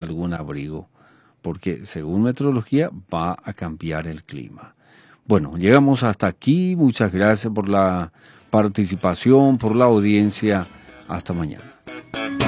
algún abrigo, porque según meteorología va a cambiar el clima. Bueno, llegamos hasta aquí. Muchas gracias por la participación, por la audiencia. Hasta mañana.